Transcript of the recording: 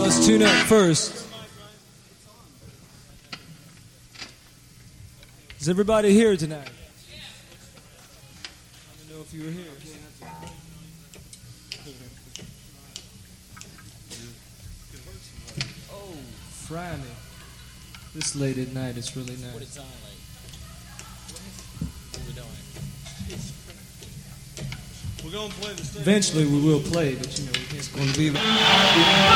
Let's tune up first. Is everybody here tonight? I don't know if you were here. Oh, fry me. This late at night, it's really nice. What it sound like? What we doing? We're gonna play the Eventually we will play, but you know, it's going to be